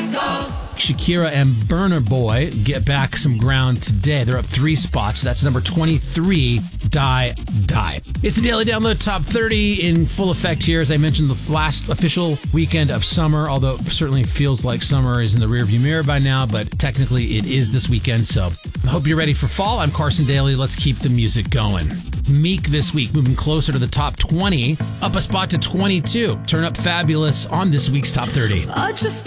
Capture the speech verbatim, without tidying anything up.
Shakira and Burna Boy get back some ground today. They're up three spots. That's number twenty-three, Die Die. It's a Daily Download Top thirty in full effect here. As I mentioned, the last official weekend of summer, although it certainly feels like summer is in the rearview mirror by now, but technically it is this weekend, so I hope you're ready for fall. I'm Carson Daly. Let's keep the music going. Meek this week, moving closer to the top twenty, up a spot to twenty-two. Turn Up Fabulous on this week's Top thirty. I just